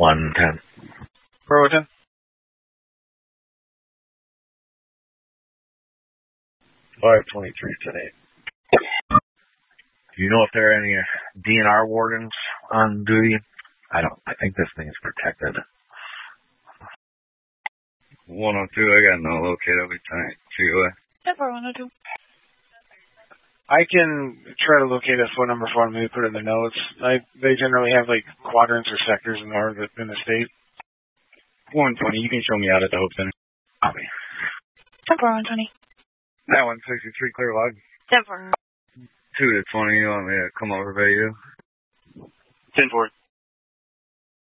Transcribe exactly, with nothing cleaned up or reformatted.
one ten. Bravo ten. five twenty-three today. Do you know if there are any D N R wardens on duty? I don't. I think this thing is protected. one oh two, I got no locate. I'll be tight. See you later. ten four, one oh two. I can try to locate a phone number for them, maybe put it in the notes. I, they generally have like quadrants or sectors in the, in the state. one twenty, you can show me out at the Hope Center. Okay. ten four, one twenty. That one sixty-three, clear log. ten four. two to twenty, you want me to come over by you? ten four.